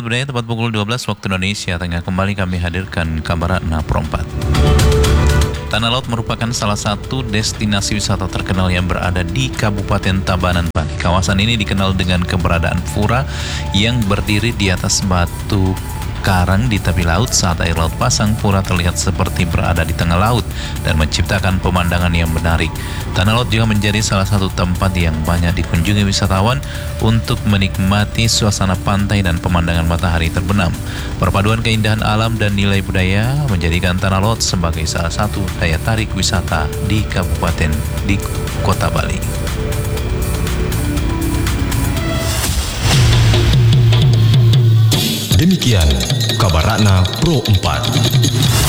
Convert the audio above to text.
Budaya tepat pukul 12 waktu Indonesia Tengah. Kembali kami hadirkan kabar Ratna Pro 4. Tanah Laut merupakan salah satu destinasi wisata terkenal yang berada di Kabupaten Tabanan, Bali. Kawasan ini dikenal dengan keberadaan pura yang berdiri di atas batu karang di tepi laut. Saat air laut pasang, pura terlihat seperti berada di tengah laut dan menciptakan pemandangan yang menarik. Tanah Laut juga menjadi salah satu tempat yang banyak dikunjungi wisatawan untuk menikmati suasana pantai dan pemandangan matahari terbenam. Perpaduan keindahan alam dan nilai budaya menjadikan Tanah Laut sebagai salah satu daya tarik wisata di kota Bali. Demikian kabar Ratna Pro 4.